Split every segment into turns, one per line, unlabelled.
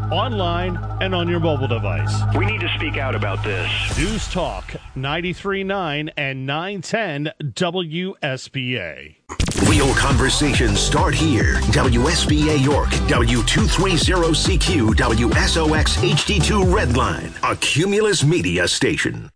online, and on your mobile device.
We need to speak out about this.
News Talk 93.9 and 910 WSBA.
Real conversations start here. WSBA York, W230CQ, WSOX HD2 Redline, a Cumulus Media station.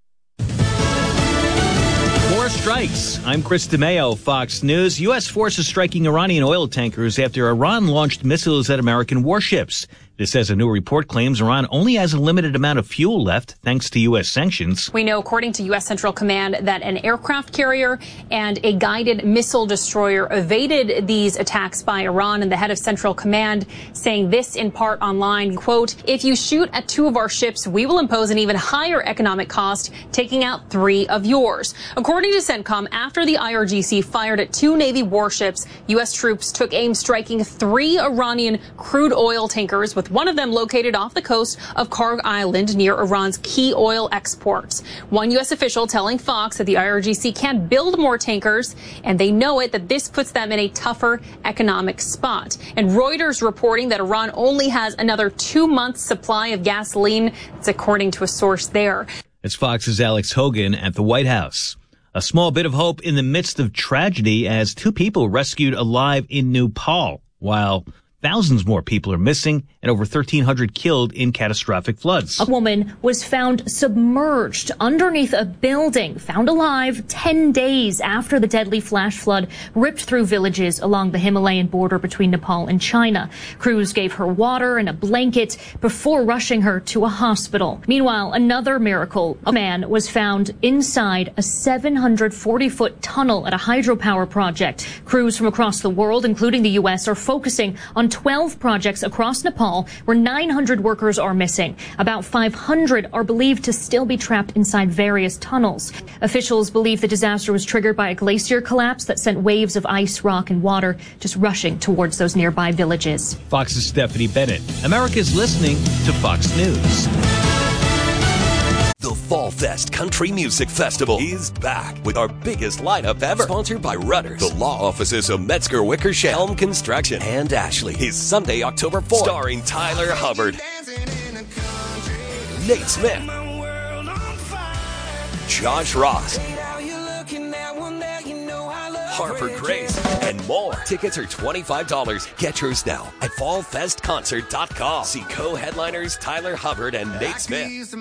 More strikes. I'm Chris DeMeo, Fox News. U.S. forces striking Iranian oil tankers after Iran launched missiles at American warships. This, as a new report claims, Iran only has a limited amount of fuel left thanks to U.S. sanctions.
We know, according to U.S. Central Command, that an aircraft carrier and a guided missile destroyer evaded these attacks by Iran, and the head of Central Command saying this in part online, quote, "If you shoot at 2 of our ships, we will impose an even higher economic cost, taking out 3 of yours." According to CENTCOM, after the IRGC fired at 2 Navy warships, U.S. troops took aim striking 3 Iranian crude oil tankers, with one of them located off the coast of Karg Island near Iran's key oil exports. One U.S. official telling Fox that the IRGC can't build more tankers, and they know it, that this puts them in a tougher economic spot. And Reuters reporting that Iran only has another 2 months' supply of gasoline. It's according to a source there.
It's Fox's Alex Hogan at the White House. A small bit of hope in the midst of tragedy as 2 people rescued alive in Nepal, while thousands more people are missing and over 1,300 killed in catastrophic floods.
A woman was found submerged underneath a building, found alive 10 days after the deadly flash flood ripped through villages along the Himalayan border between Nepal and China. Crews gave her water and a blanket before rushing her to a hospital. Meanwhile, another miracle. A man was found inside a 740-foot tunnel at a hydropower project. Crews from across the world, including the U.S., are focusing on 12 projects across Nepal where 900 workers are missing. About 500 are believed to still be trapped inside various tunnels. Officials believe the disaster was triggered by a glacier collapse that sent waves of ice, rock, and water just rushing towards those nearby villages.
Fox's Stephanie Bennett. America's listening to Fox News.
The Fall Fest Country Music Festival is back with our biggest lineup ever. Sponsored by Rudders, the law offices of Metzger Wickersham, Helm Construction, and Ashley. Is Sunday, October 4th. Starring Tyler Hubbard, Nate Smith, Josh Ross, Harper Grace, and more. Tickets are $25. Get yours now at fallfestconcert.com. See co-headliners Tyler Hubbard and Nate Smith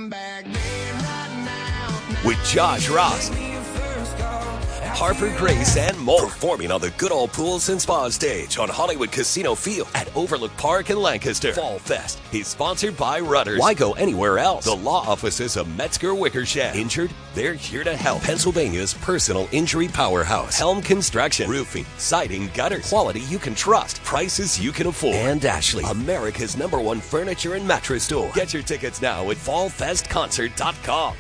with Josh Ross, Harper Grace, and more. Performing on the Good Old Pools and Spa stage on Hollywood Casino Field at Overlook Park in Lancaster. Fall Fest is sponsored by Rudders. Why go anywhere else? The law offices of Metzger Wickersham. Injured? They're here to help. Pennsylvania's personal injury powerhouse. Helm Construction. Roofing, siding, gutters. Quality you can trust. Prices you can afford. And Ashley, America's #1 furniture and mattress store. Get your tickets now at fallfestconcert.com.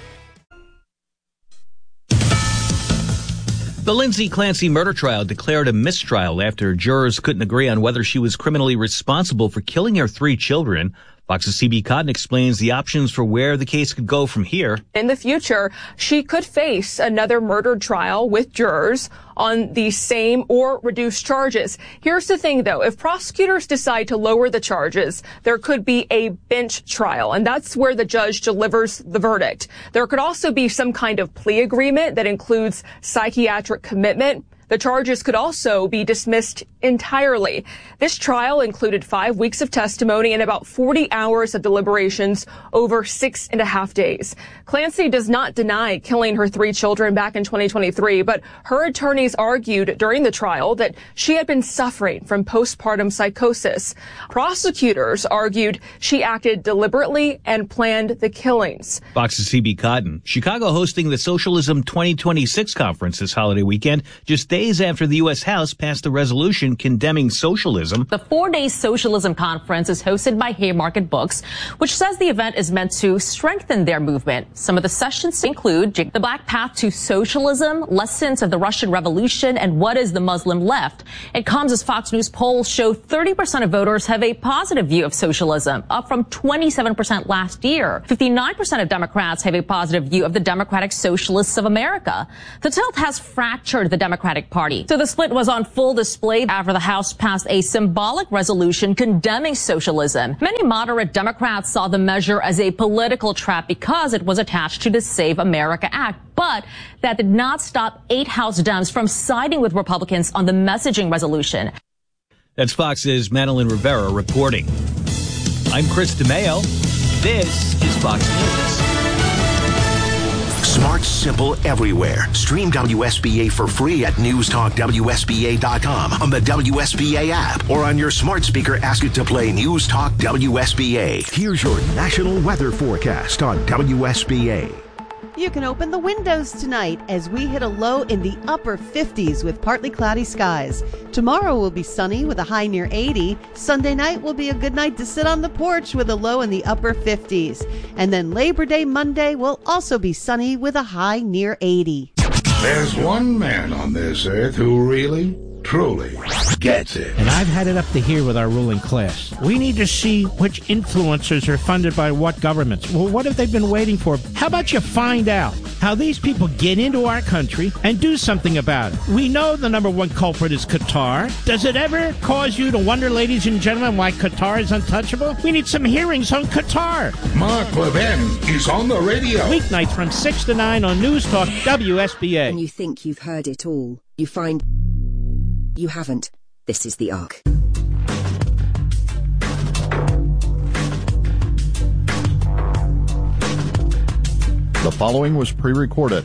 The Lindsay Clancy murder trial declared a mistrial after jurors couldn't agree on whether she was criminally responsible for killing her 3 children. Fox's C.B. Cotton explains the options for where the case could go from here.
In the future, she could face another murder trial with jurors on the same or reduced charges. Here's the thing, though. If prosecutors decide to lower the charges, there could be a bench trial, and that's where the judge delivers the verdict. There could also be some kind of plea agreement that includes psychiatric commitment. The charges could also be dismissed entirely. This trial included 5 weeks of testimony and about 40 hours of deliberations over 6.5 days. Clancy does not deny killing her 3 children back in 2023, but her attorneys argued during the trial that she had been suffering from postpartum psychosis. Prosecutors argued she acted deliberately and planned the killings.
Fox's C.B. Cotton. Chicago hosting the Socialism 2026 conference this holiday weekend, just days after the U.S. House passed a resolution condemning socialism.
The 4-day Socialism Conference is hosted by Haymarket Books, which says the event is meant to strengthen their movement. Some of the sessions include The Black Path to Socialism, Lessons of the Russian Revolution, and What is the Muslim Left? It comes as Fox News polls show 30% of voters have a positive view of socialism, up from 27% last year. 59% of Democrats have a positive view of the Democratic Socialists of America. The tilt has fractured the Democratic
Democratic Party. So the split was on full display after the House passed a symbolic resolution condemning socialism. Many moderate Democrats saw the measure as a political trap because it was attached to the Save America Act. But that did not stop 8 House Dems from siding with Republicans on the messaging resolution.
That's Fox's Madeline Rivera reporting. I'm Chris DeMeo. This is Fox News.
Smart, simple, everywhere. Stream WSBA for free at newstalkwsba.com, on the WSBA app, or on your smart speaker. Ask it to play News Talk WSBA. Here's your national weather forecast on WSBA.
You can open the windows tonight as we hit a low in the upper 50s with partly cloudy skies. Tomorrow will be sunny with a high near 80. Sunday night will be a good night to sit on the porch with a low in the upper 50s. And then Labor Day Monday will also be sunny with a high near 80.
There's one man on this earth who really, truly gets it.
And I've had it up to here with our ruling class. We need to see which influencers are funded by what governments. Well, what have they been waiting for? How about you find out how these people get into our country and do something about it? We know the number one culprit is Qatar. Does it ever cause you to wonder, ladies and gentlemen, why Qatar is untouchable? We need some hearings on Qatar.
Mark Levin is on the radio.
Weeknights from 6 to 9 on News Talk WSBA.
And you think you've heard it all. You find you haven't. This is The Ark.
The following was pre-recorded.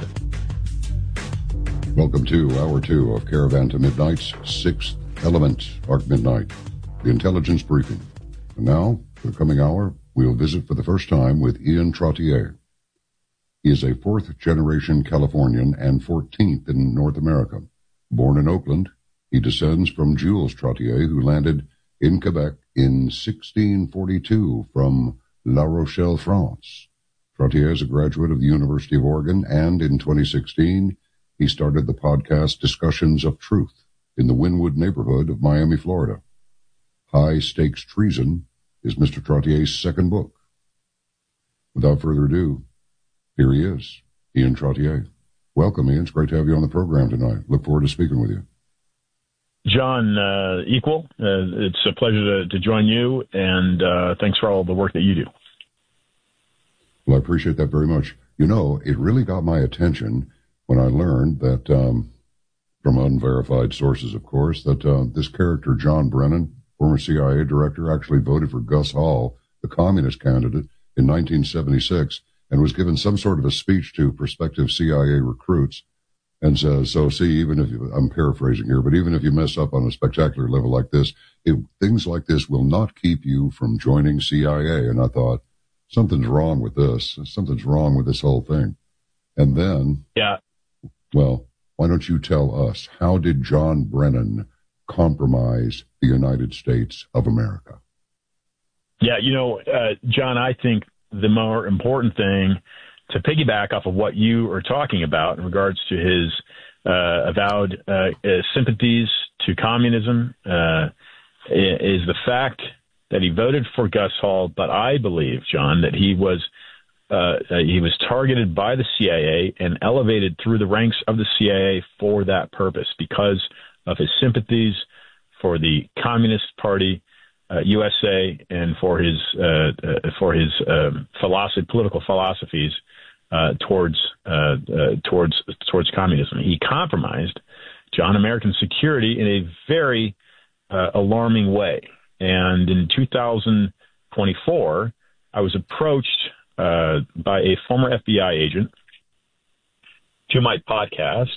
Welcome to Hour 2 of Caravan to Midnight's Sixth Element, Ark Midnight, the intelligence briefing. And now, for the coming hour, we'll visit for the first time with Ian Trottier. He is a fourth-generation Californian and 14th in North America. Born in Oakland, he descends from Jules Trottier, who landed in Quebec in 1642 from La Rochelle, France. Trottier is a graduate of the University of Oregon, and in 2016, he started the podcast Discussions of Truth in the Wynwood neighborhood of Miami, Florida. High Stakes Treason is Mr. Trottier's second book. Without further ado, here he is, Ian Trottier. Welcome, Ian. It's great to have you on the program tonight. Look forward to speaking with you.
John, equal. It's a pleasure to join you, and thanks for all the work that you do.
Well, I appreciate that very much. You know, it really got my attention when I learned that, from unverified sources, of course, that this character, John Brennan, former CIA director, actually voted for Gus Hall, the communist candidate, in 1976, and was given some sort of a speech to prospective CIA recruits. And so see, even if I'm paraphrasing here, but even if you mess up on a spectacular level like this, things like this will not keep you from joining CIA. And I thought, something's wrong with this. Something's wrong with this whole thing. And then, well, why don't you tell us, how did John Brennan compromise the United States of America?
Yeah, John, I think the more important thing, to piggyback off of what you are talking about in regards to his avowed sympathies to communism, is the fact that he voted for Gus Hall. But I believe, John, that he was targeted by the CIA and elevated through the ranks of the CIA for that purpose, because of his sympathies for the Communist Party, USA, and for his political philosophies towards communism. He compromised John American security in a very alarming way. And in 2024, I was approached by a former FBI agent to my podcast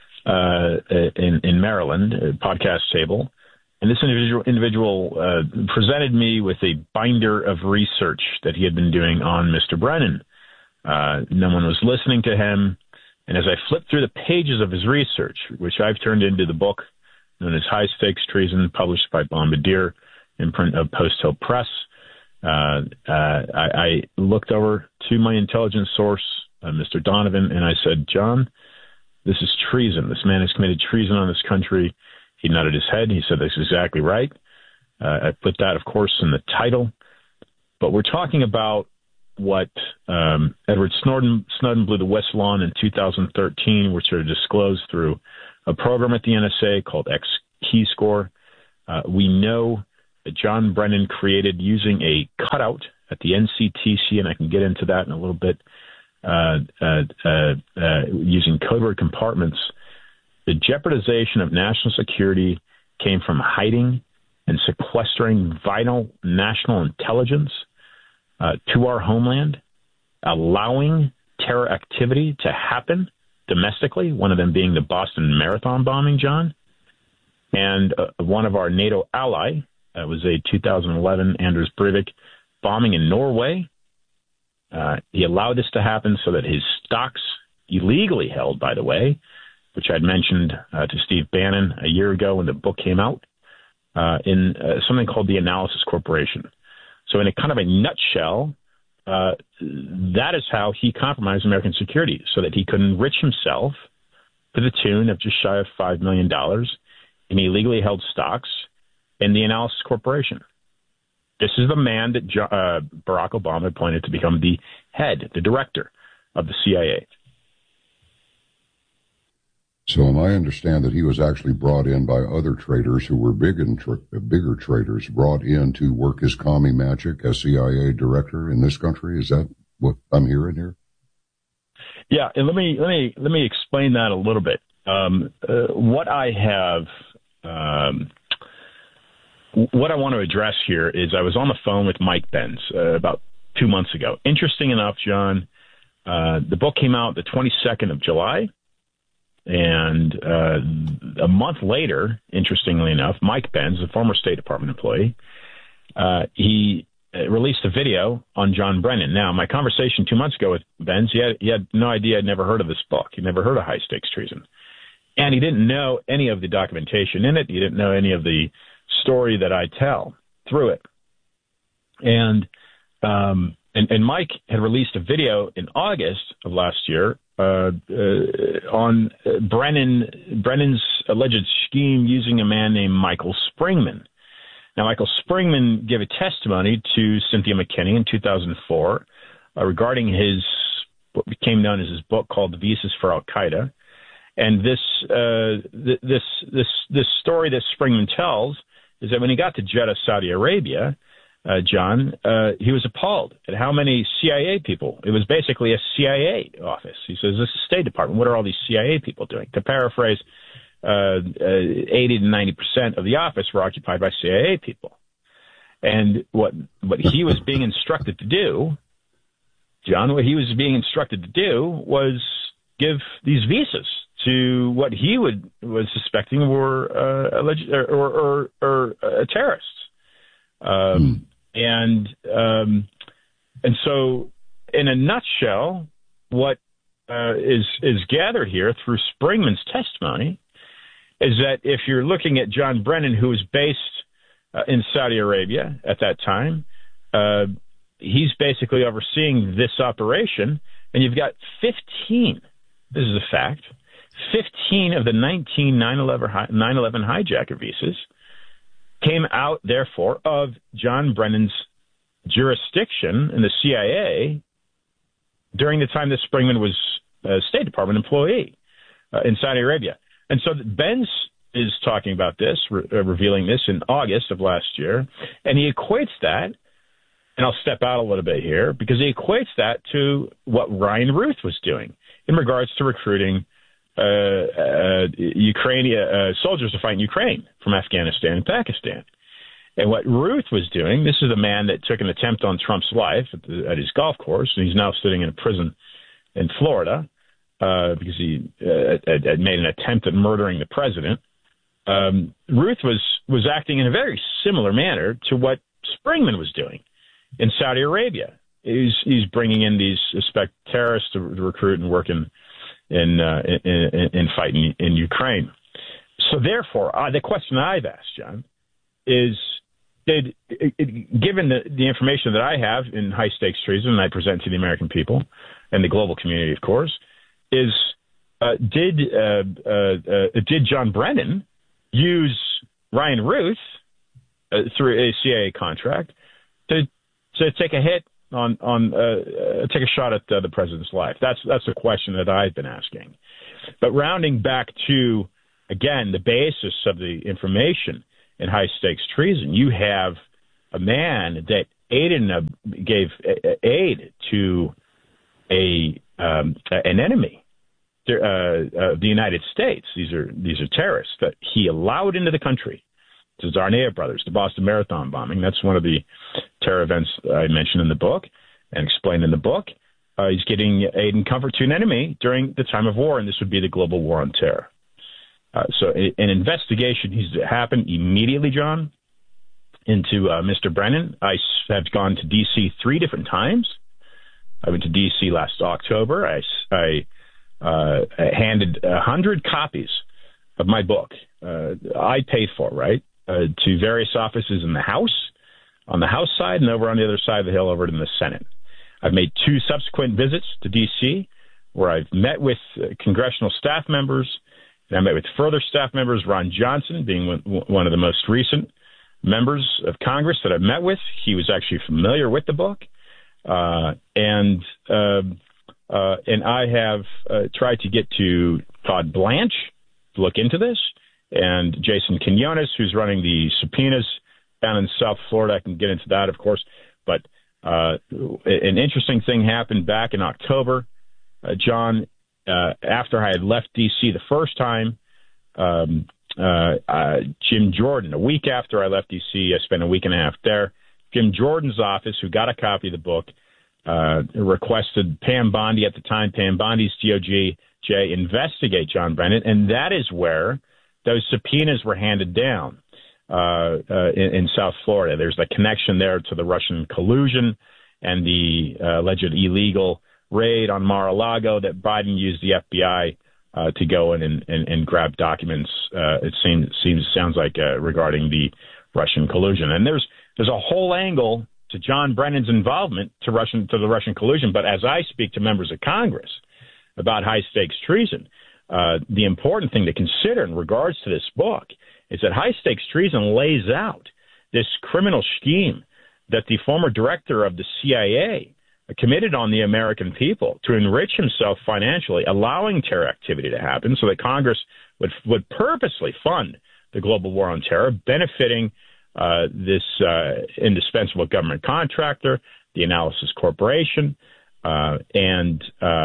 in Maryland, Podcast Table. And this individual presented me with a binder of research that he had been doing on Mr. Brennan. No one was listening to him. And as I flipped through the pages of his research, which I've turned into the book known as High Stakes Treason, published by Bombardier in print of Post Hill Press, I looked over to my intelligence source, Mr. Donovan, and I said, John, this is treason. This man has committed treason on this country. He nodded his head. He said, that's exactly right. I put that, of course, in the title. But we're talking about what Edward Snowden blew the whistle on in 2013, which are disclosed through a program at the NSA called X-Keyscore. We know that John Brennan created using a cutout at the NCTC, and I can get into that in a little bit, using code word compartments. The jeopardization of national security came from hiding and sequestering vital national intelligence to our homeland, allowing terror activity to happen domestically, one of them being the Boston Marathon bombing, John. And one of our NATO ally, was a 2011 Anders Breivik bombing in Norway. He allowed this to happen so that his stocks, illegally held, by the way, which I'd mentioned to Steve Bannon a year ago when the book came out, in something called the Analysis Corporation. So in a kind of a nutshell, that is how he compromised American security, so that he could enrich himself to the tune of just shy of $5 million in illegally held stocks in the Analysis Corporation. This is the man that Barack Obama appointed to become the head, the director of the CIA.
So I understand that he was actually brought in by other traders who were bigger traders, brought in to work his commie magic as CIA director in this country. Is that what I'm hearing here?
Yeah, and let me explain that a little bit. What I want to address here is I was on the phone with Mike Benz about 2 months ago. Interesting enough, John, the book came out the 22nd of July. And a month later, interestingly enough, Mike Benz, a former State Department employee, he released a video on John Brennan. Now, my conversation 2 months ago with Benz, he had no idea I'd never heard of this book. He'd never heard of High Stakes Treason. And he didn't know any of the documentation in it. He didn't know any of the story that I tell through it. And Mike had released a video in August of last year on Brennan's alleged scheme using a man named Michael Springman. Now, Michael Springman gave a testimony to Cynthia McKinney in 2004 regarding what became known as his book called Visas for Al-Qaeda. And this story that Springman tells is that when he got to Jeddah, Saudi Arabia, John, he was appalled at how many CIA people. It was basically a CIA office. He says, this is State Department. What are all these CIA people doing? To paraphrase, 80 to 90% of the office were occupied by CIA people. And what he was being instructed to do, John, was give these visas to what he was suspecting were alleged terrorists. And so, in a nutshell, what is gathered here through Springman's testimony is that if you're looking at John Brennan, who was based in Saudi Arabia at that time, he's basically overseeing this operation, and you've got 15, this is a fact, 15 of the 19 9/11 hijacker visas came out, therefore, of John Brennan's jurisdiction in the CIA during the time that Springman was a State Department employee in Saudi Arabia. And so Benz is talking about this, revealing this in August of last year, and he equates that, and I'll step out a little bit here, because he equates that to what Ryan Ruth was doing in regards to recruiting Ukrainian soldiers to fight in Ukraine from Afghanistan and Pakistan. And what Ruth was doing, this is a man that took an attempt on Trump's life at his golf course, and he's now sitting in a prison in Florida because he had made an attempt at murdering the president. Ruth was acting in a very similar manner to what Springman was doing in Saudi Arabia. He's bringing in these suspect terrorists to recruit and work in fighting in Ukraine. So therefore, the question I've asked, John, is given the information that I have in High Stakes Treason, and I present to the American people and the global community, of course, is did John Brennan use Ryan Ruth through a CIA contract to take a hit take a shot at the president's life? That's a question that I've been asking. But rounding back to again, the basis of the information in high-stakes treason. You have a man that gave aid to an enemy of the United States. These are terrorists that he allowed into the country. The Tsarnaev brothers, the Boston Marathon bombing. That's one of the terror events I mentioned in the book and explained in the book. He's getting aid and comfort to an enemy during the time of war, and this would be the global war on terror. So an investigation needs to happen immediately, John, into Mr. Brennan. I have gone to D.C. 3 different times. I went to D.C. last October. I handed 100 copies of my book I paid for, right, to various offices in the House, on the House side, and over on the other side of the hill over in the Senate. I've made 2 subsequent visits to D.C. where I've met with congressional staff members, and I met with further staff members, Ron Johnson being one of the most recent members of Congress that I've met with. He was actually familiar with the book. And I have tried to get to Todd Blanche to look into this, and Jason Quinones, who's running the subpoenas down in South Florida. I can get into that, of course. But an interesting thing happened back in October, John, after I had left D.C. the first time. Jim Jordan, a week after I left D.C., I spent a week and a half there. Jim Jordan's office, who got a copy of the book, requested Pam Bondi at the time, Pam Bondi's DOJ, investigate John Brennan, and that is where those subpoenas were handed down in South Florida. There's a connection there to the Russian collusion and the alleged illegal raid on Mar-a-Lago that Biden used the FBI to go in and grab documents. It sounds like regarding the Russian collusion, and there's a whole angle to John Brennan's involvement to the Russian collusion. But as I speak to members of Congress about high stakes treason, the important thing to consider in regards to this book is that high stakes treason lays out this criminal scheme that the former director of the CIA committed on the American people to enrich himself financially, allowing terror activity to happen so that Congress would purposely fund the global war on terror, benefiting this indispensable government contractor, the Analysis Corporation, and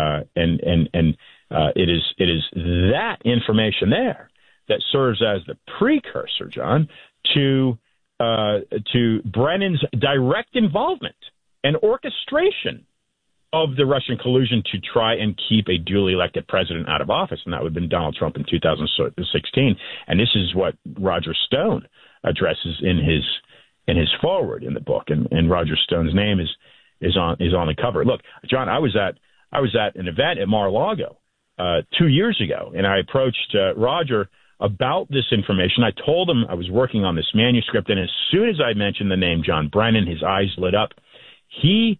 it is that information there that serves as the precursor, John, to Brennan's direct involvement and orchestration of the Russian collusion to try and keep a duly elected president out of office, and that would have been Donald Trump in 2016. And this is what Roger Stone addresses in his foreword in the book, and Roger Stone's name is on the cover. Look, John, I was at an event at Mar-a-Lago 2 years ago, and I approached Roger about this information. I told him I was working on this manuscript, and as soon as I mentioned the name John Brennan, his eyes lit up. He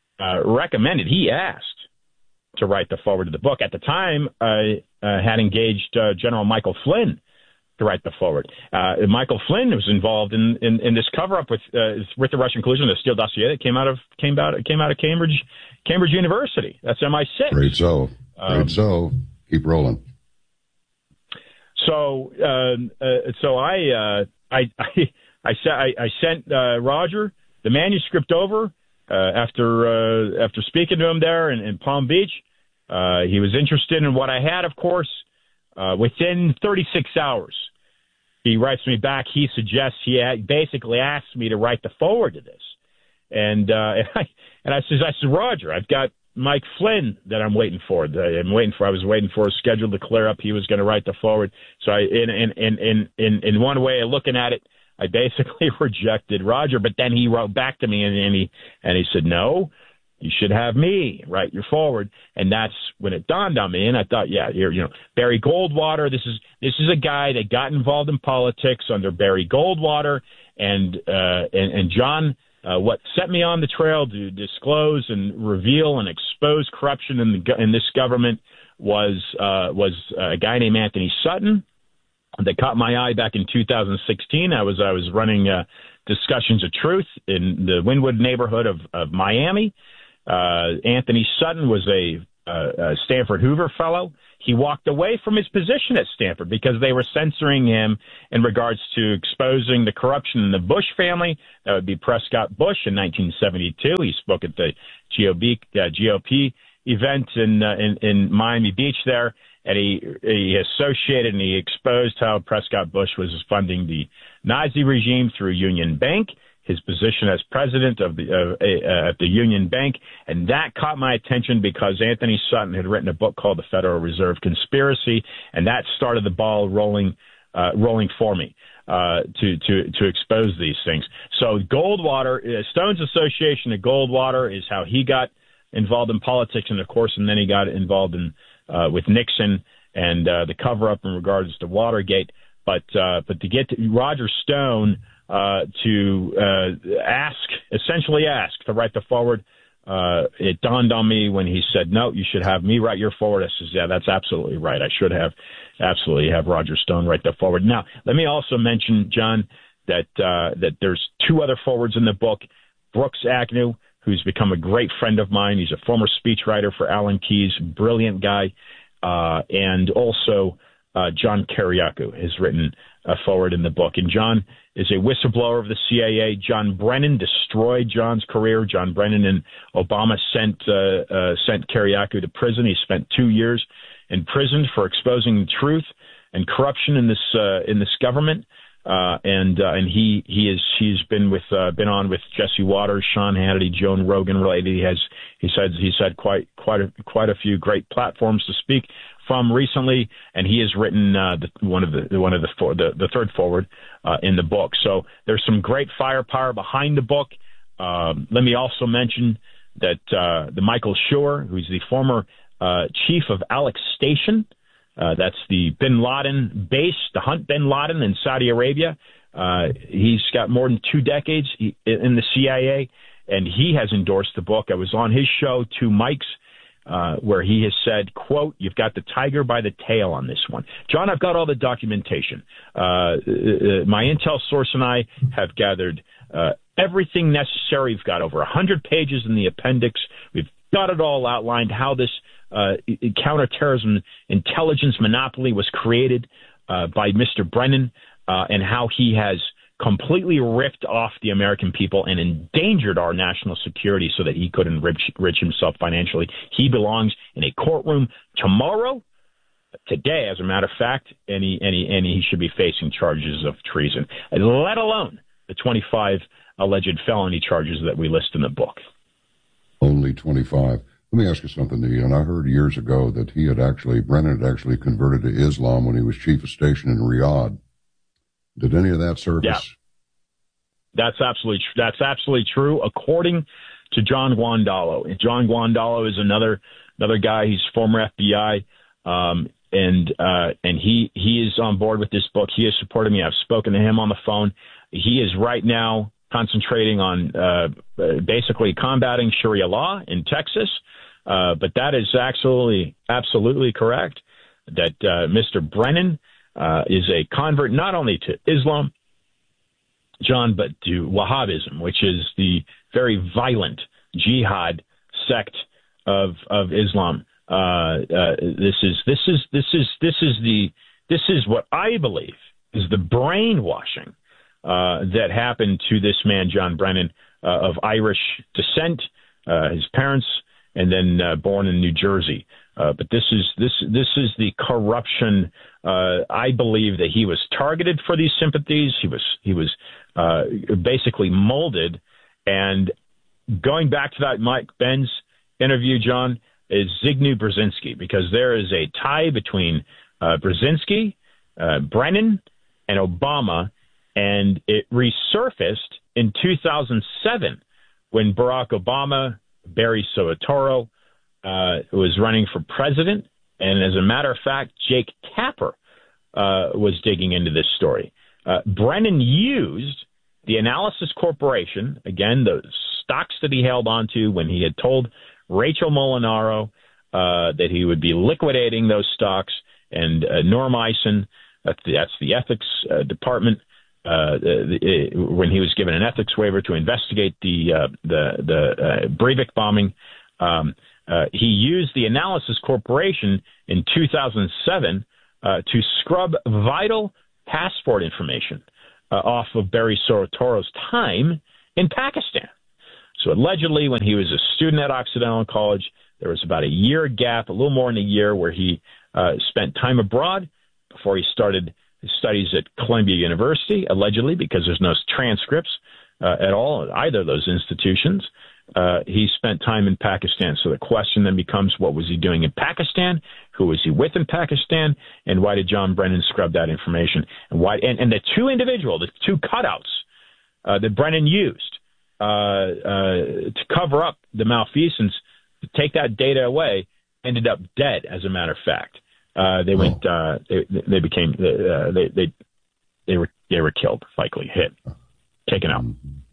asked to write the foreword of the book. At the time, I had engaged General Michael Flynn to write the foreword. Michael Flynn was involved in this cover-up with the Russian collusion, the Steele dossier that came out of Cambridge University. That's MI6.
Great so. Keep rolling.
So I sent Roger the manuscript over after speaking to him there in Palm Beach. He was interested in what I had, of course. Within 36 hours, he writes me back. He suggests basically asks me to write the foreword to this, and I said, Roger, I've got Mike Flynn that I'm waiting for. I was waiting for his schedule to clear up. He was going to write the foreword. So in one way of looking at it, I basically rejected Roger. But then he wrote back to me and he said, no, you should have me write your foreword. And that's when it dawned on me. And I thought, Barry Goldwater. This is a guy that got involved in politics under Barry Goldwater, and John. What set me on the trail to disclose and reveal and expose corruption in this government was a guy named Anthony Sutton that caught my eye back in 2016. I was running Discussions of Truth in the Wynwood neighborhood of Miami. Anthony Sutton was a Stanford Hoover Fellow. he walked away from his position at Stanford because they were censoring him in regards to exposing the corruption in the Bush family. That would be Prescott Bush in 1972. He spoke at the GOP event in Miami Beach there, and he associated and he exposed how Prescott Bush was funding the Nazi regime through Union Bank, his position as president of the Union Bank, and that caught my attention because Anthony Sutton had written a book called The Federal Reserve Conspiracy, and that started the ball rolling for me to expose these things. So Goldwater, Stone's association to Goldwater is how he got involved in politics, and of course, and then he got involved in with Nixon and the cover-up in regards to Watergate. But to get to Roger Stone to essentially ask to write the forward, it dawned on me when he said, "No, you should have me write your forward." I says, "Yeah, that's absolutely right. I should have absolutely have Roger Stone write the forward." Now, let me also mention, John, that there's two other forwards in the book. Brooks Agnew, who's become a great friend of mine. He's a former speechwriter for Alan Keyes, brilliant guy. And also John Kiriakou has written a forward in the book. And John is a whistleblower of the CIA. John Brennan destroyed John's career. John Brennan and Obama sent Kiriakou to prison. He spent 2 years in prison for exposing the truth and corruption in this government. And he's been on with Jesse Waters, Sean Hannity, Joan Rogan related. He's had quite a few great platforms to speak from recently, and he has written the third forward in the book. So there's some great firepower behind the book. Let me also mention that the Michael Schur, who's the former chief of Alex Station. That's the bin Laden base, the Hunt bin Laden in Saudi Arabia. He's got more than 2 decades in the CIA, and he has endorsed the book. I was on his show, Two Mics, where he has said, quote, "You've got the tiger by the tail on this one." John, I've got all the documentation. My intel source and I have gathered everything necessary. We've got over 100 pages in the appendix. We've got it all outlined, how this counterterrorism intelligence monopoly was created by Mr. Brennan, and how he has completely ripped off the American people and endangered our national security so that he could enrich himself financially. He belongs in a courtroom today, as a matter of fact, and he should be facing charges of treason, let alone the 25 alleged felony charges that we list in the book.
Only 25. Let me ask you something, Ian. I heard years ago that Brennan had actually converted to Islam when he was chief of station in Riyadh. Did any of that surface?
Yeah. That's absolutely true, according to John Guandolo. And John Guandolo is another guy. He's former FBI, and he is on board with this book. He has supported me. I've spoken to him on the phone. He is right now concentrating on basically combating Sharia law in Texas. But that is absolutely correct, that Mr. Brennan is a convert not only to Islam, John, but to Wahhabism, which is the very violent jihad sect of Islam. This is what I believe is the brainwashing that happened to this man, John Brennan, of Irish descent, his parents, and then born in New Jersey. But this is the corruption. I believe that he was targeted for these sympathies. He was basically molded. And going back to that Mike Benz interview, John, is Zygmunt Brzezinski, because there is a tie between Brzezinski, Brennan, and Obama, and it resurfaced in 2007 when Barack Obama, Barry Soetoro, was running for president. And as a matter of fact, Jake Tapper was digging into this story. Brennan used the Analysis Corporation, again, the stocks that he held onto when he had told Rachel Molinaro that he would be liquidating those stocks, and Norm Eisen, that's the ethics department, when he was given an ethics waiver to investigate the Breivik bombing, He used the Analysis Corporation in 2007 to scrub vital passport information off of Barry Soetoro's time in Pakistan. So allegedly, when he was a student at Occidental College, there was about a year gap, a little more than a year, where he spent time abroad before he started his studies at Columbia University, allegedly, because there's no transcripts at all at either of those institutions. He spent time in Pakistan. So the question then becomes, what was he doing in Pakistan? Who was he with in Pakistan? And why did John Brennan scrub that information? And why? And the two cutouts that Brennan used to cover up the malfeasance, to take that data away, ended up dead. As a matter of fact, they went. They were killed, likely hit, taken out.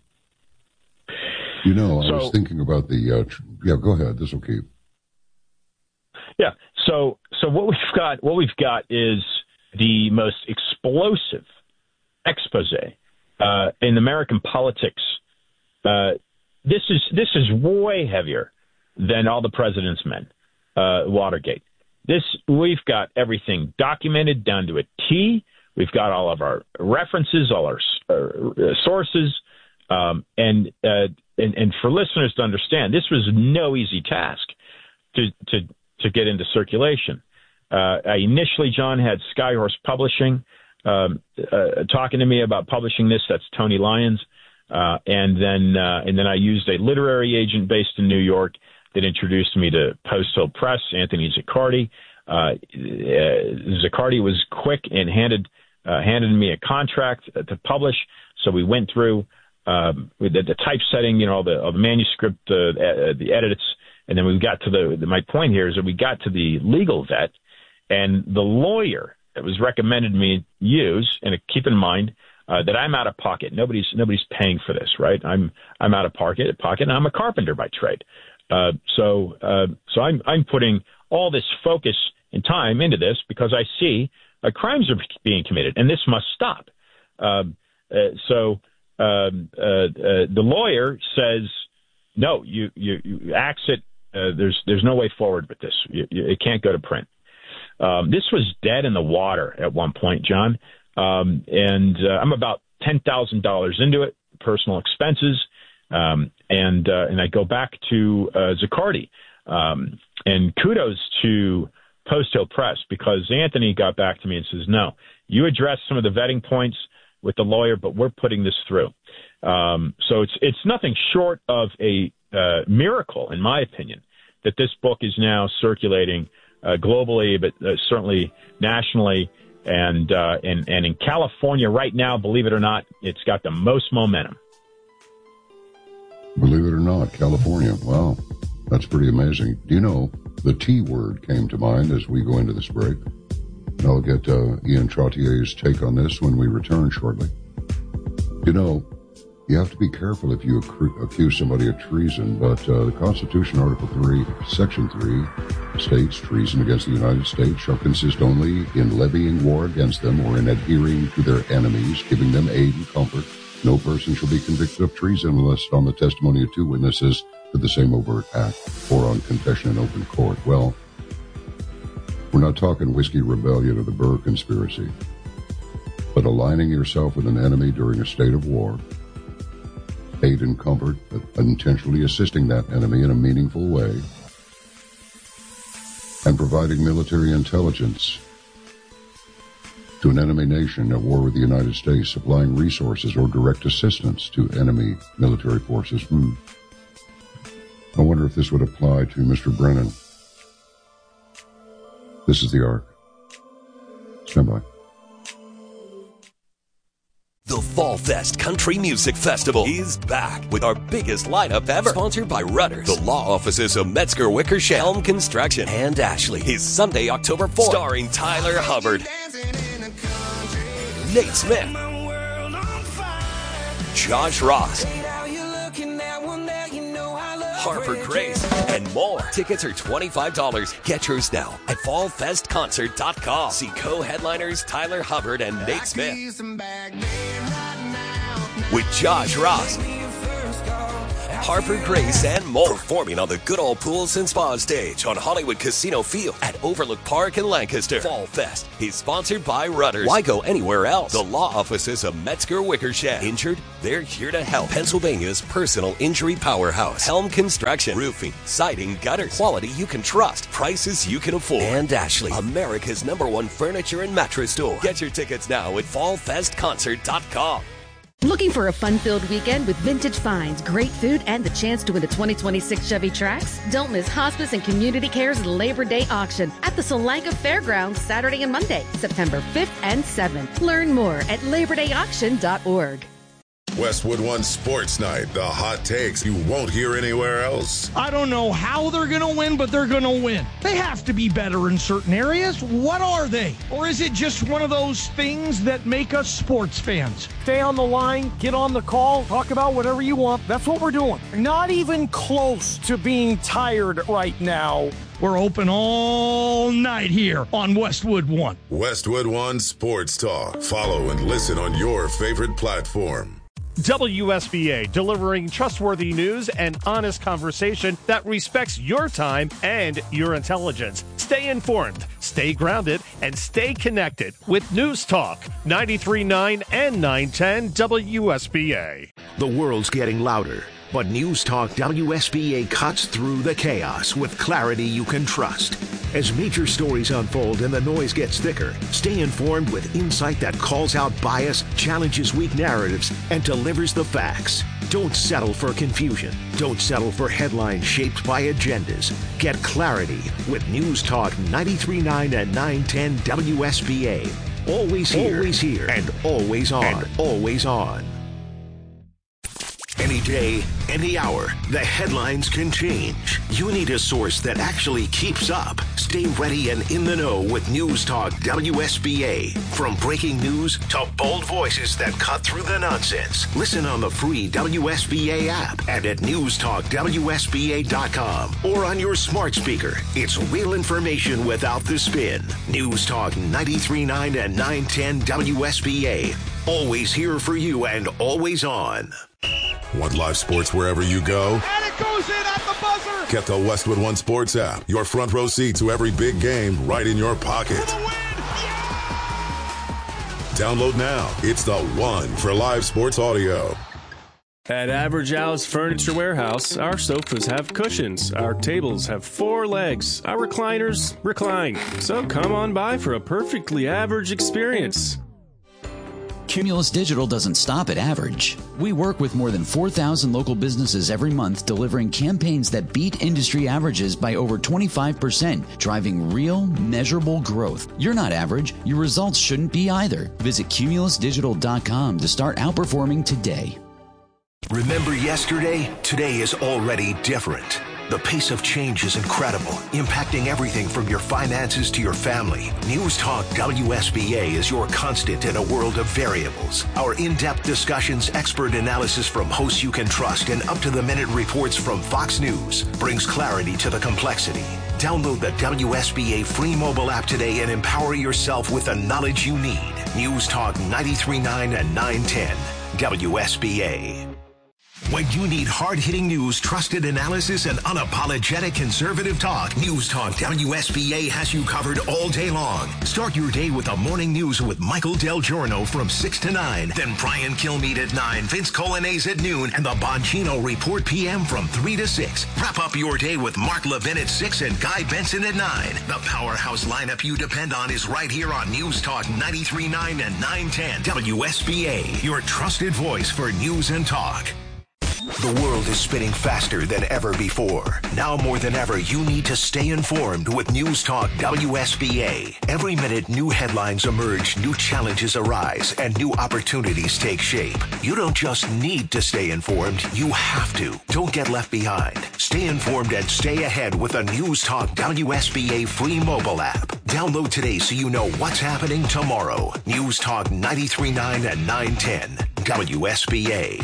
You know, I was thinking about the. Go ahead. This will keep.
Yeah. So what we've got is the most explosive expose in American politics. This is way heavier than all the president's men. Watergate. We've got everything documented down to a T. We've got all of our references, all our sources, and for listeners to understand, this was no easy task to get into circulation. Initially, John had Skyhorse Publishing talking to me about publishing this. That's Tony Lyons, and then I used a literary agent based in New York that introduced me to Post Hill Press, Anthony Zaccardi. Zaccardi was quick and handed me a contract to publish. So we went through the typesetting, all the manuscript, the edits, and then we got to my point here is that we got to the legal vet, and the lawyer that was recommended me use, and keep in mind that I'm out of pocket. Nobody's paying for this, right? I'm out of pocket, and I'm a carpenter by trade. So I'm putting all this focus and time into this because I see crimes are being committed, and this must stop. The lawyer says, no, you axe it. There's no way forward with this. It can't go to print. This was dead in the water at one point, John. And I'm about $10,000 into it, personal expenses. And I go back to Zaccardi. And kudos to Post Hill Press, because Anthony got back to me and says, no, you addressed some of the vetting points with the lawyer, but we're putting this through. So it's nothing short of a miracle, in my opinion, that this book is now circulating globally, but certainly nationally. And in California right now, believe it or not, it's got the most momentum.
Believe it or not, California. Wow, that's pretty amazing. Do you know, the T word came to mind as we go into this break. And I'll get Ian Trottier's take on this when we return shortly. You know, you have to be careful if you accuse somebody of treason, but the Constitution, Article 3, Section 3, states treason against the United States shall consist only in levying war against them or in adhering to their enemies, giving them aid and comfort. No person shall be convicted of treason unless on the testimony of two witnesses to the same overt act or on confession in open court. Well, we're not talking Whiskey Rebellion or the Burr Conspiracy, but aligning yourself with an enemy during a state of war, aid and comfort, but intentionally assisting that enemy in a meaningful way, and providing military intelligence to an enemy nation at war with the United States, supplying resources or direct assistance to enemy military forces. I wonder if this would apply to Mr. Brennan. This is the Ark. Stand by.
The Fall Fest Country Music Festival is back with our biggest lineup ever. Sponsored by Rudders, the law offices of Metzger Wickersham, Elm Construction, and Ashley. Is Sunday, October 4th. Starring Tyler Hubbard, Nate Smith, Josh Ross, Harper Grace, and more. Tickets are $25. Get yours now at fallfestconcert.com. See co-headliners Tyler Hubbard and Nate Smith with Josh Ross, Harper Grace, and more. Performing on the Good Old Pools and Spa stage on Hollywood Casino Field at Overlook Park in Lancaster. Fall Fest is sponsored by Rudders. Why go anywhere else? The law offices of Metzger Wickersham. Injured? They're here to help. Pennsylvania's personal injury powerhouse. Helm Construction. Roofing, siding, gutters. Quality you can trust. Prices you can afford. And Ashley, America's #1 furniture and mattress store. Get your tickets now at fallfestconcert.com.
Looking for a fun-filled weekend with vintage finds, great food, and the chance to win a 2026 Chevy Trax? Don't miss Hospice and Community Care's Labor Day auction at the Solanka Fairgrounds Saturday and Monday, September 5th and 7th. Learn more at LaborDayAuction.org.
Westwood One Sports Night, the hot takes you won't hear anywhere else.
I don't know how they're going to win, but they're going to win. They have to be better in certain areas. What are they? Or is it just one of those things that make us sports fans? Stay on the line, get on the call, talk about whatever you want. That's what we're doing. Not even close to being tired right now. We're open all night here on Westwood One.
Westwood One Sports Talk. Follow and listen on your favorite platform.
WSBA, delivering trustworthy news and honest conversation that respects your time and your intelligence. Stay informed, stay grounded, and stay connected with News Talk 93.9 and 910 WSBA.
The world's getting louder, but News Talk WSBA cuts through the chaos with clarity you can trust. As major stories unfold and the noise gets thicker, stay informed with insight that calls out bias, challenges weak narratives, and delivers the facts. Don't settle for confusion. Don't settle for headlines shaped by agendas. Get clarity with News Talk 93.9 and 910 WSBA. Always here, and always on. Any day, any hour, the headlines can change. You need a source that actually keeps up. Stay ready and in the know with News Talk WSBA. From breaking news to bold voices that cut through the nonsense. Listen on the free WSBA app and at newstalkwsba.com or on your smart speaker. It's real information without the spin. News Talk 93.9 and 910 WSBA. Always here for you and always on.
Want live sports wherever you go?
And it goes in at the buzzer!
Get the Westwood One Sports app. Your front row seat to every big game right in your pocket. Download now. It's the one for live sports audio.
At Average Al's Furniture Warehouse, our sofas have cushions, our tables have 4 legs, our recliners recline. So come on by for a perfectly average experience.
Cumulus Digital doesn't stop at average. We work with more than 4,000 local businesses every month, delivering campaigns that beat industry averages by over 25%, driving real, measurable growth. You're not average. Your results shouldn't be either. Visit cumulusdigital.com to start outperforming today.
Remember yesterday? Today is already different. The pace of change is incredible, impacting everything from your finances to your family. News Talk WSBA is your constant in a world of variables. Our in-depth discussions, expert analysis from hosts you can trust, and up-to-the-minute reports from Fox News brings clarity to the complexity. Download the WSBA free mobile app today and empower yourself with the knowledge you need. News Talk 93.9 and 910 WSBA. When you need hard-hitting news, trusted analysis, and unapologetic conservative talk, News Talk WSBA has you covered all day long. Start your day with the morning news with Michael Del Giorno from 6 to 9. Then Brian Kilmeade at 9, Vince Colonnese at noon, and the Bongino Report PM from 3 to 6. Wrap up your day with Mark Levin at 6 and Guy Benson at 9. The powerhouse lineup you depend on is right here on News Talk 93.9 and 910 WSBA, your trusted voice for news and talk. The world is spinning faster than ever before. Now more than ever, you need to stay informed with News Talk WSBA. Every minute, new headlines emerge, new challenges arise, and new opportunities take shape. You don't just need to stay informed, you have to. Don't get left behind. Stay informed and stay ahead with a News Talk WSBA free mobile app. Download today so you know what's happening tomorrow. News Talk 93.9 and 910 WSBA.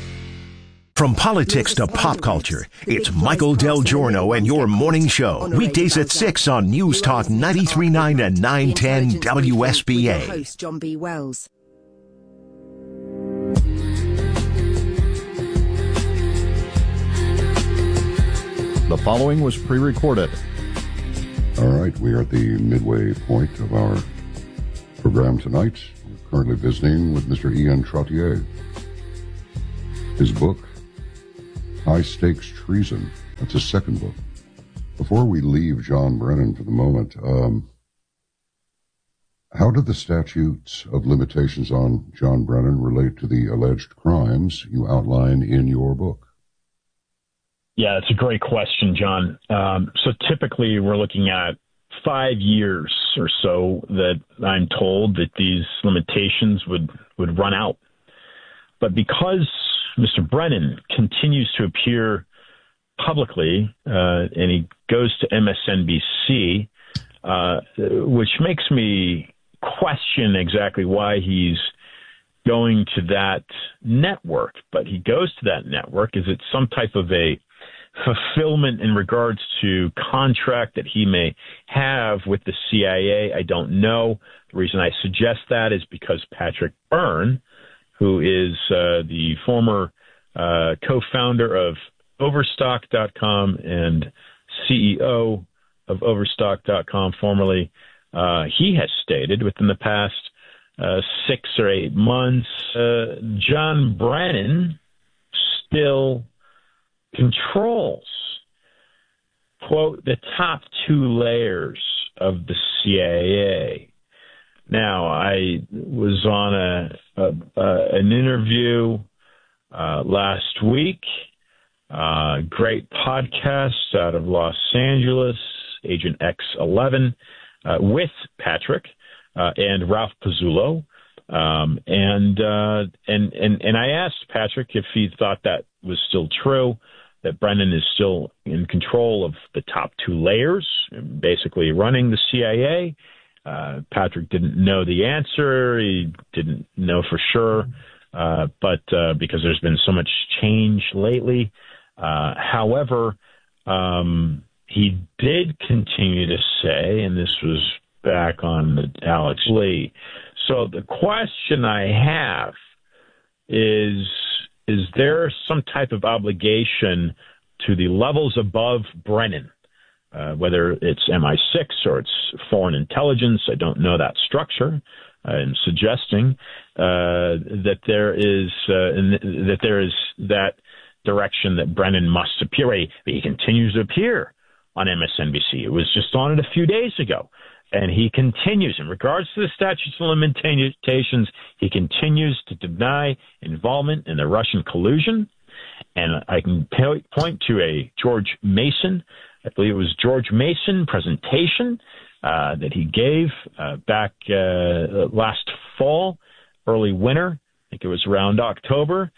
From politics to pop culture, it's Michael Del Giorno and your morning show. Weekdays at 6 on News Talk 93.9 and 910 WSBA.
Host John B. Wells.
The following was pre-recorded.
All right, we are at the midway point of our program tonight. We're currently visiting with Mr. Ian Trottier. His book, High Stakes Treason. That's his second book. Before we leave John Brennan for the moment, how did the statutes of limitations on John Brennan relate to the alleged crimes you outline in your book?
Yeah, it's a great question, John. So typically we're looking at 5 years or so that I'm told that these limitations would run out. But because Mr. Brennan continues to appear publicly, and he goes to MSNBC, which makes me question exactly why he's going to that network. But he goes to that network. Is it some type of a fulfillment in regards to contract that he may have with the CIA? I don't know. The reason I suggest that is because Patrick Byrne, who is the former co-founder of Overstock.com and CEO of Overstock.com formerly, he has stated within the past 6 or 8 months, John Brennan still controls, quote, the top 2 layers of the CIA. Now, I was on an interview last week, great podcast out of Los Angeles, Agent X11, with Patrick and Ralph Pizzullo. And I asked Patrick if he thought that was still true, that Brennan is still in control of the top 2 layers, basically running the CIA. Patrick didn't know the answer. He didn't know for sure, but because there's been so much change lately. However, he did continue to say, and this was back on the Alex Lee. So the question I have is there some type of obligation to the levels above Brennan, whether it's MI6 or it's foreign intelligence? I don't know that structure. I'm suggesting that there is that direction that Brennan must appear. He continues to appear on MSNBC. It was just on it a few days ago. And he continues, in regards to the statutes of limitations, he continues to deny involvement in the Russian collusion. And I can point to a George Mason, I believe it was George Mason presentation that he gave back last fall, early winter. I think it was around October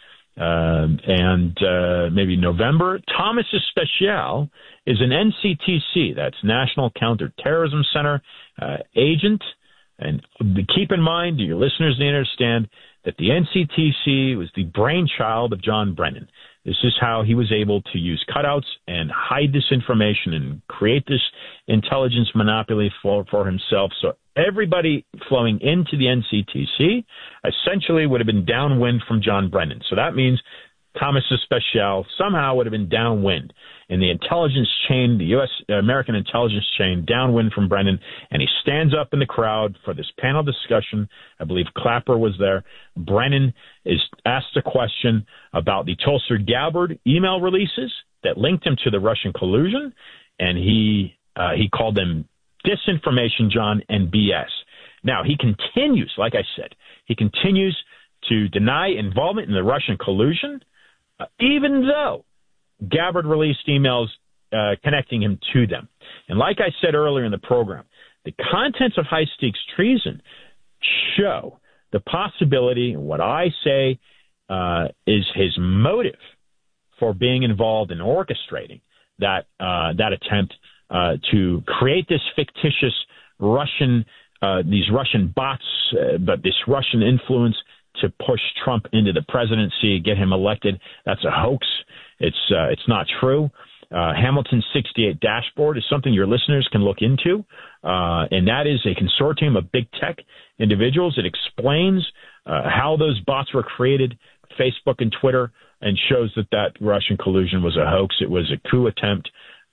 and maybe November. Thomas Especial is an NCTC, that's National Counterterrorism Center agent. And keep in mind, your listeners need to understand that the NCTC was the brainchild of John Brennan. This is how he was able to use cutouts and hide this information and create this intelligence monopoly for himself. So everybody flowing into the NCTC essentially would have been downwind from John Brennan. So that means Thomas Especial somehow would have been downwind in the intelligence chain, the American intelligence chain, downwind from Brennan, and he stands up in the crowd for this panel discussion. I believe Clapper was there. Brennan is asked a question about the Tulsi Gabbard email releases that linked him to the Russian collusion, and he called them disinformation, John, and BS. Now, he continues, like I said, he continues to deny involvement in the Russian collusion, even though Gabbard released emails connecting him to them. And like I said earlier in the program, the contents of High Stakes Treason show the possibility, what I say is his motive for being involved in orchestrating that attempt to create this fictitious Russian, these Russian bots, but this Russian influence to push Trump into the presidency, get him elected. That's a hoax. It's not true. Hamilton's 68 dashboard is something your listeners can look into, and that is a consortium of big tech individuals. It explains how those bots were created, Facebook and Twitter, and shows that Russian collusion was a hoax. It was a coup attempt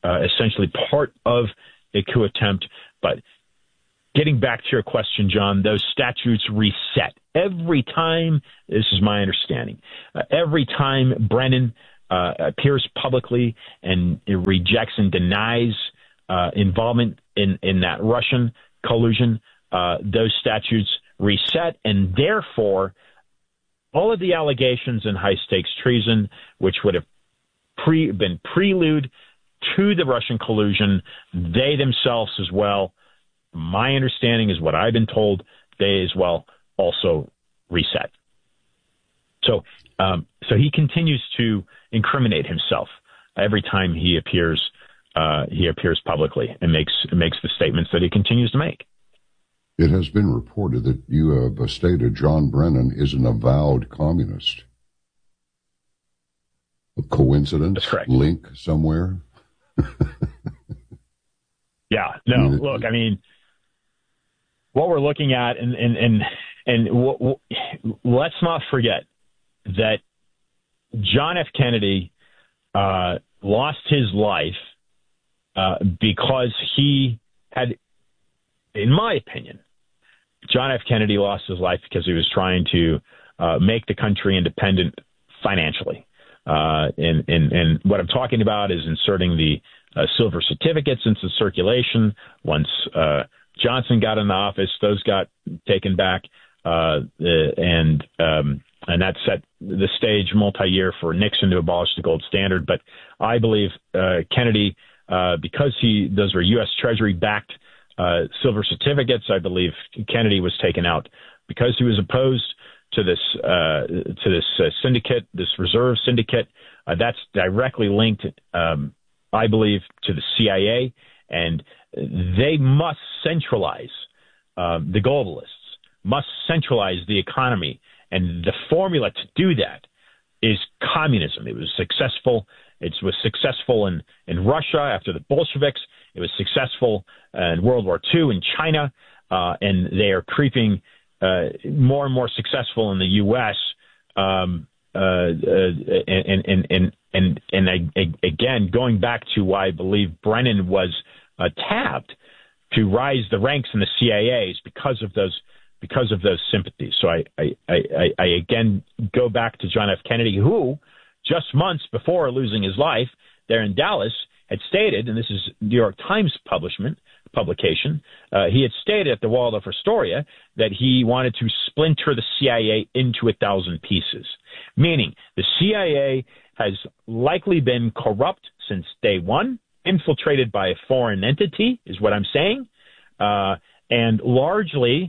essentially part of a coup attempt. But getting back to your question, John, those statutes reset every time. This is my understanding. Every time Brennan appears publicly and rejects and denies involvement in that Russian collusion, those statutes reset, and therefore all of the allegations in high-stakes treason, which would have been prelude to the Russian collusion, they themselves as well, my understanding is what I've been told, they as well also reset. So he continues to incriminate himself every time he appears publicly and makes the statements that he continues to make.
It has been reported that you have stated John Brennan is an avowed communist. A coincidence?
That's correct.
Link somewhere?
Yeah. No. Look, I mean, what we're looking at, and let's not forget that John F. Kennedy lost his life because he had, in my opinion, John F. Kennedy lost his life because he was trying to make the country independent financially. And what I'm talking about is inserting the silver certificates into circulation. Once Johnson got in the office, those got taken back, and that set the stage multi-year for Nixon to abolish the gold standard. But I believe Kennedy, because those were U.S. Treasury-backed silver certificates, I believe Kennedy was taken out because he was opposed to this syndicate, this reserve syndicate. That's directly linked, I believe, to the CIA, and they must centralize the globalists, must centralize the economy, and the formula to do that is communism. It was successful. It was successful in Russia after the Bolsheviks. It was successful in World War II in China, and they are creeping more and more successful in the U.S. Again, going back to why I believe Brennan was tabbed to rise the ranks in the CIA is because of those sympathies. So I again go back to John F. Kennedy, who just months before losing his life there in Dallas had stated, and this is New York Times publication, he had stated at the Waldorf Astoria that he wanted to splinter the CIA into 1,000 pieces, meaning the CIA has likely been corrupt since day one, infiltrated by a foreign entity, is what I'm saying, and largely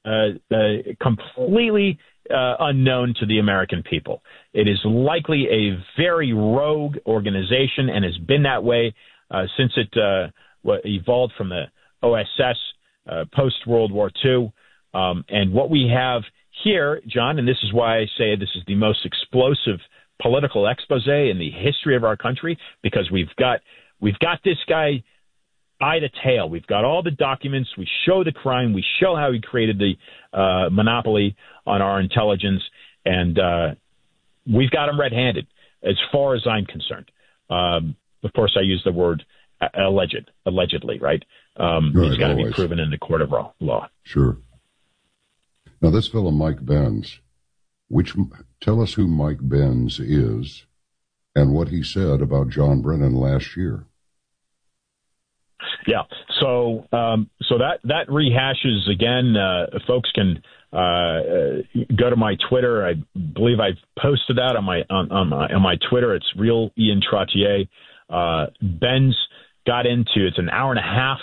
completely unknown to the American people. It is likely a very rogue organization and has been that way since it evolved from the OSS post-World War II. And what we have here, John, and this is why I say this is the most explosive political expose in the history of our country, because we've got this guy by the tail. We've got all the documents. We show the crime. We show how he created the monopoly on our intelligence, and we've got him red-handed as far as I'm concerned. Of course, I use the word allegedly, right? He's got to be proven in the court of law.
Sure. Now, this fellow Mike Benz, tell us who Mike Benz is and what he said about John Brennan last year.
Yeah, so that rehashes again. Folks can go to my Twitter. I believe I've posted that on my Twitter. It's Real Ian Trottier. Benz got into it's an hour and a half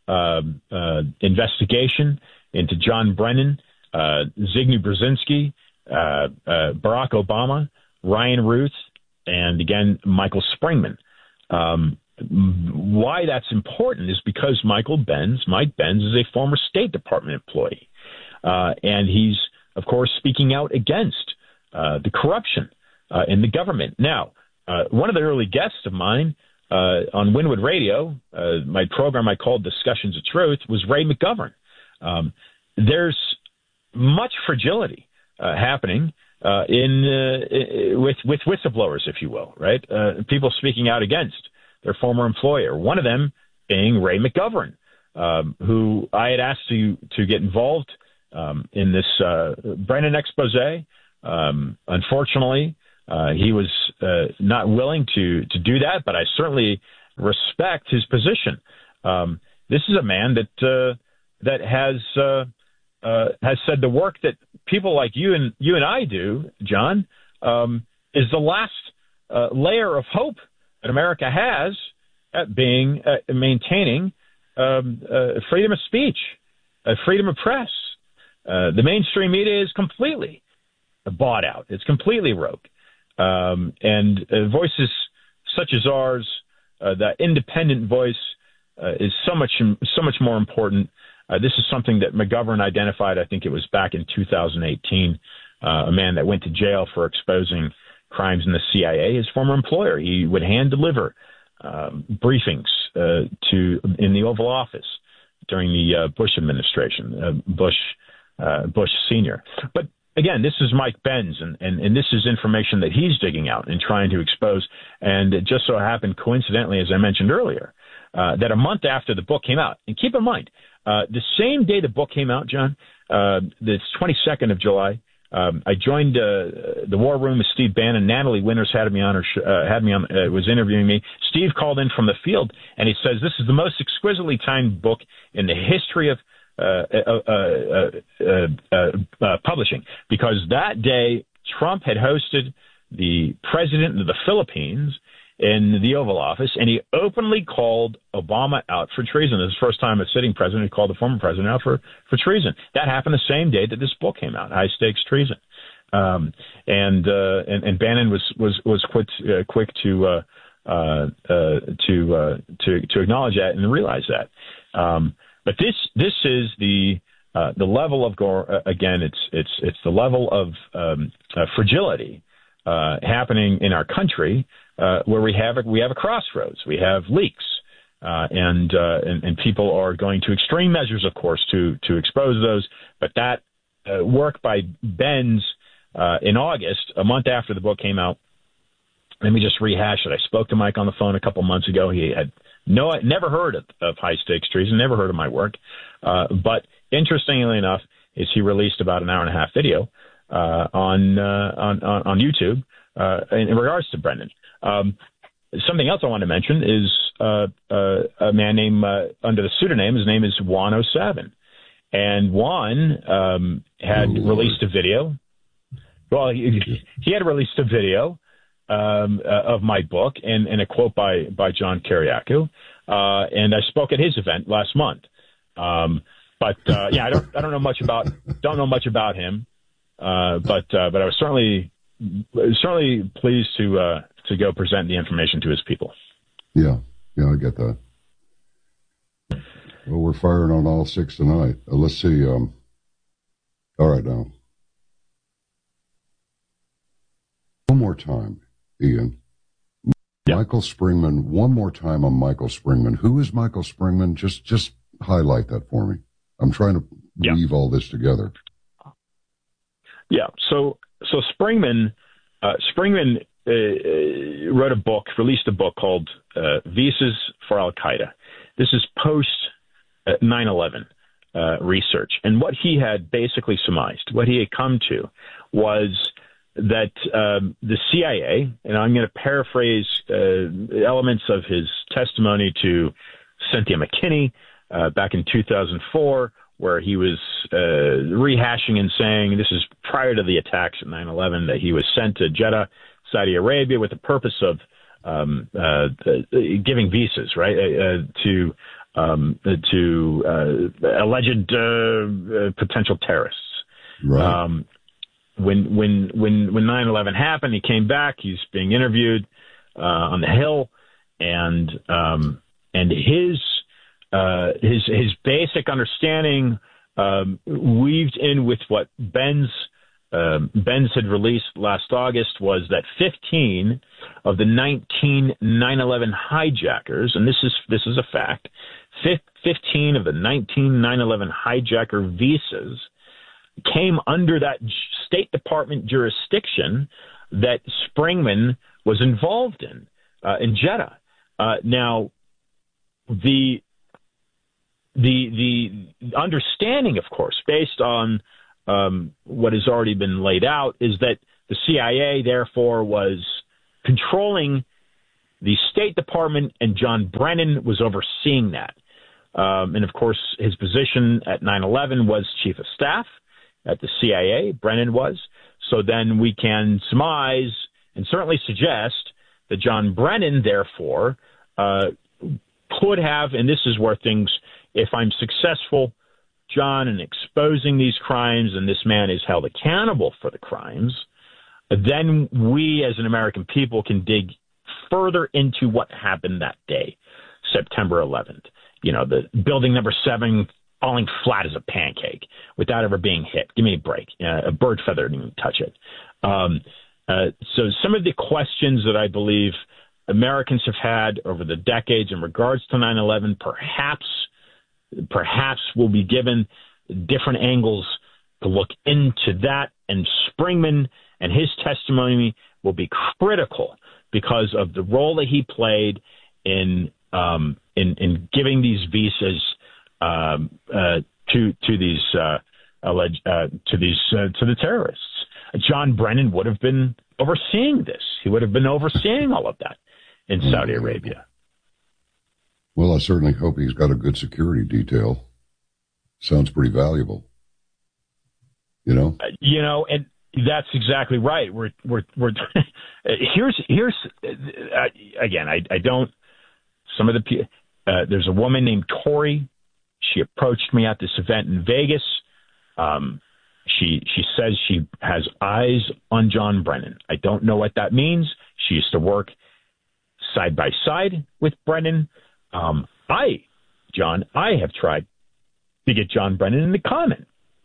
investigation into John Brennan, Zbigniew Brzezinski, Barack Obama, Ryan Ruth, and again Michael Springman. Why that's important is because Mike Benz is a former State Department employee. And he's, of course, speaking out against the corruption in the government. Now, one of the early guests of mine on Wynwood Radio, my program I called Discussions of Truth, was Ray McGovern. There's much fragility happening with whistleblowers, if you will, right? People speaking out against their former employer. One of them being Ray McGovern, who I had asked to get involved in this Brennan expose. Unfortunately, he was not willing to do that, but I certainly respect his position. This is a man that has said the work that people like you and I do, John, is the last layer of hope that America has at maintaining freedom of speech, freedom of press. The mainstream media is completely bought out. It's completely rogue. And voices such as ours, that independent voice, is so much more important. This is something that McGovern identified. I think it was back in 2018. A man that went to jail for exposing crimes in the CIA. His former employer. He would hand deliver briefings in the Oval Office during the Bush administration, Bush Senior. But again, this is Mike Benz, and this is information that he's digging out and trying to expose. And it just so happened, coincidentally, as I mentioned earlier, that a month after the book came out, and keep in mind, the same day the book came out, John, the 22nd of July, I joined the War Room with Steve Bannon. Natalie Winters was interviewing me. Steve called in from the field, and he says, this is the most exquisitely timed book in the history of publishing, because that day Trump had hosted the president of the Philippines in the Oval Office, and he openly called Obama out for treason. This is the first time a sitting president had called the former president out for treason. That happened the same day that this book came out, High Stakes Treason. And Bannon was quick to acknowledge that and realize that. But this is the level of again. It's the level of fragility happening in our country, where we have a crossroads. We have leaks, and people are going to extreme measures, of course, to expose those. But that work by Benz in August, a month after the book came out. Let me just rehash it. I spoke to Mike on the phone a couple months ago. He had never heard of High Stakes Treason, never heard of my work. But interestingly enough, he released about an hour and a half video on YouTube in regards to Brennan. Something else I want to mention is a man named under the pseudonym. His name is Juan 07, and Juan had released a video. Well, he had released a video of my book and a quote by John Kiriakou, and I spoke at his event last month. But I don't know much about him, but I was certainly pleased to go present the information to his people.
Yeah, I get that. Well, we're firing on all six tonight. Let's see. All right, now. One more time, Ian. Yeah. Michael Springman, one more time on Michael Springman. Who is Michael Springman? Just highlight that for me. I'm trying to weave all this together.
Yeah, so Springman wrote a book, released a book called Visas for Al-Qaeda. This is post 9/11 research. And what he had basically surmised, what he had come to, was that the CIA, and I'm going to paraphrase elements of his testimony to Cynthia McKinney back in 2004, where he was rehashing and saying, this is prior to the attacks at 9/11, that he was sent to Jeddah, Saudi Arabia, with the purpose of giving visas, right, to alleged potential terrorists.
Right.
When 9/11 happened, he came back. He's being interviewed on the Hill, and his basic understanding weaved in with what Benz had released last August, was that 15 of the 19 9/11 hijackers, and this is a fact, 15 of the 19 9/11 hijacker visas came under that State Department jurisdiction that Springman was involved in Jeddah. Now, the understanding, of course, based on what has already been laid out, is that the CIA, therefore, was controlling the State Department, and John Brennan was overseeing that. And, of course, his position at 9/11 was chief of staff at the CIA. Brennan was. So then we can surmise and certainly suggest that John Brennan, therefore, could have, and this is where things, if I'm successful, John, in exposing these crimes and this man is held accountable for the crimes, then we as an American people can dig further into what happened that day, September 11th. You know, the building number 7 falling flat as a pancake without ever being hit. Give me a break. A bird feather didn't even touch it. So some of the questions that I believe Americans have had over the decades in regards to 9/11 perhaps will be given different angles to look into that, and Springman and his testimony will be critical because of the role that he played in giving these visas to the terrorists. John Brennan would have been overseeing this. He would have been overseeing all of that in Saudi Arabia.
Well, I certainly hope he's got a good security detail. Sounds pretty valuable.
And that's exactly right. We're here's again. I don't. Some of the there's a woman named Tori. She approached me at this event in Vegas. She says she has eyes on John Brennan. I don't know what that means. She used to work side by side with Brennan. I have tried to get John Brennan in the comment.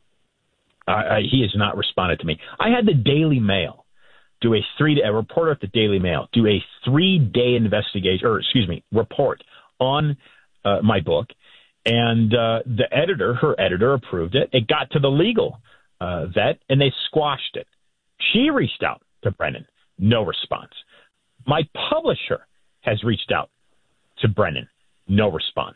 He has not responded to me. I had the Daily Mail do a reporter at the Daily Mail do a 3-day investigation, report on my book, and her editor approved it. It got to the legal vet, and they squashed it. She reached out to Brennan, no response. My publisher has reached out to Brennan, no response.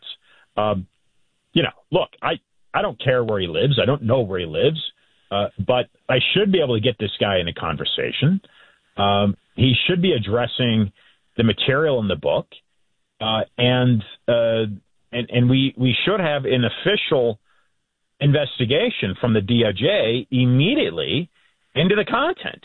Look, I don't care where he lives. I don't know where he lives. But I should be able to get this guy in a conversation. He should be addressing the material in the book, and we should have an official investigation from the DOJ immediately into the content.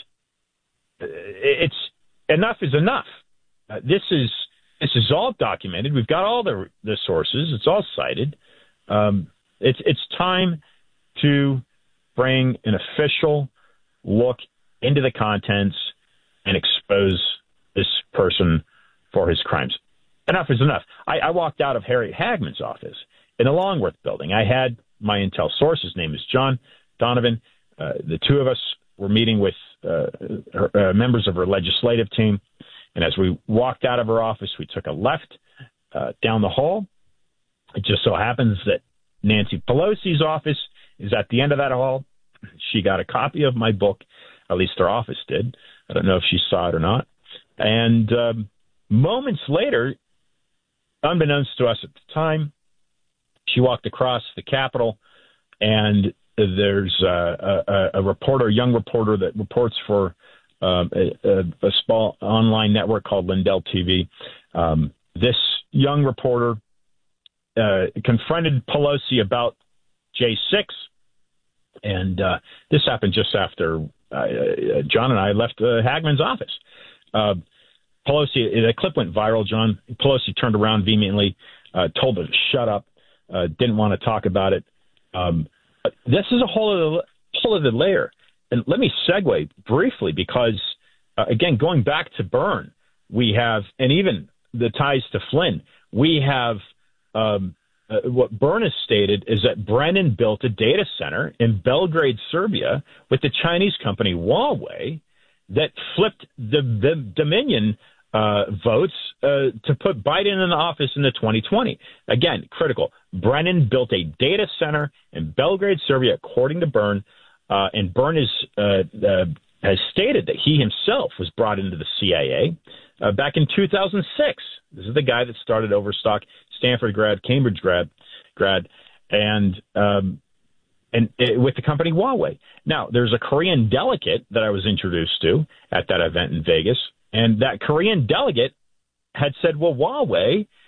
It's enough is enough. This is all documented. We've got all the sources. It's all cited. It's time to bring an official look into the contents and expose this person for his crimes. Enough is enough. I walked out of Harriet Hagman's office in the Longworth building. I had my intel source. His name is John Donovan. The two of us were meeting with members of her legislative team. And as we walked out of her office, we took a left down the hall. It just so happens that Nancy Pelosi's office is at the end of that hall. She got a copy of my book, at least her office did. I don't know if she saw it or not. And moments later, unbeknownst to us at the time, she walked across the Capitol, and there's a young reporter that reports for a small online network called Lindell TV. This young reporter confronted Pelosi about J6, and this happened just after John and I left Hagman's office. Pelosi, the clip went viral, John. Pelosi turned around vehemently, told her to shut up, didn't want to talk about it. This is a whole other layer. And let me segue briefly because, again, going back to Byrne, we have, and even the ties to Flynn, we have what Byrne has stated is that Brennan built a data center in Belgrade, Serbia, with the Chinese company Huawei that flipped the Dominion votes to put Biden in the office in the 2020. Again, critical. Brennan built a data center in Belgrade, Serbia, according to Byrne. And Byrne is has stated that he himself was brought into the CIA back in 2006. This is the guy that started Overstock, Stanford grad, Cambridge grad, and with the company Huawei. Now, there's a Korean delegate that I was introduced to at that event in Vegas, and that Korean delegate had said, well, Huawei